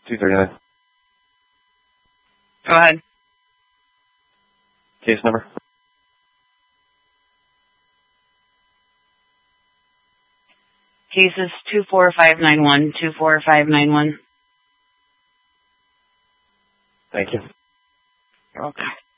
239. Go ahead. Case number. Cases 24591, 24591. Thank you. You're welcome.